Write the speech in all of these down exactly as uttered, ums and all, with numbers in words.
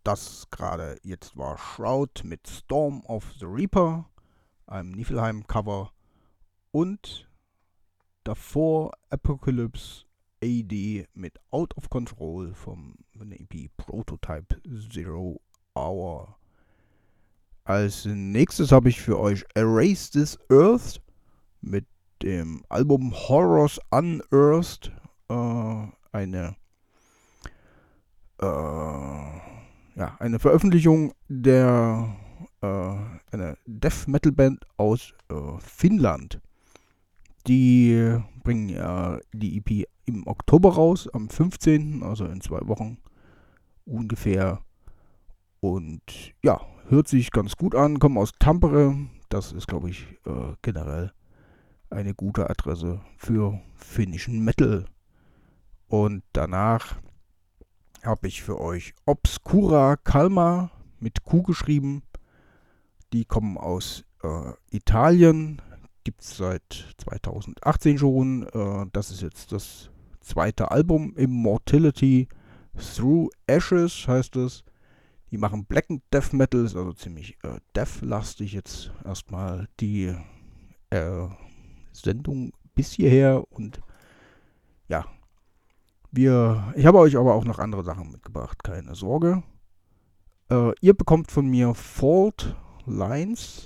Das gerade jetzt war Shroud mit Storm of the Reaper, einem Niflheim-Cover, und davor Apocalypse A D mit Out of Control vom von der E P Prototype Zero Hour. Als nächstes habe ich für euch Erase This Earth mit dem Album Horrors Unearthed, äh, eine äh, ja, eine Veröffentlichung der äh, einer Death Metal Band aus äh, Finnland. Die bringen ja die E P im Oktober raus, am fünfzehnten, also in zwei Wochen ungefähr. Und ja, hört sich ganz gut an, kommen aus Tampere. Das ist, glaube ich, äh, generell eine gute Adresse für finnischen Metal. Und danach habe ich für euch Obscura Calma mit Q geschrieben. Die kommen aus äh, Italien, gibt es seit zweitausendachtzehn schon. Äh, das ist jetzt das zweite Album, Immortality Through Ashes heißt es. Die machen Black and Death Metal, ist also ziemlich äh, Death-lastig jetzt erstmal die äh, Sendung bis hierher. Und ja, wir, ich habe euch aber auch noch andere Sachen mitgebracht, keine Sorge. Äh, ihr bekommt von mir Fault Lines,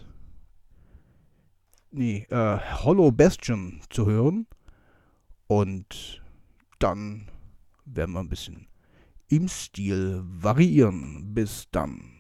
nee, äh, Hollow Bastion zu hören. Und dann werden wir ein bisschen im Stil variieren. Bis dann.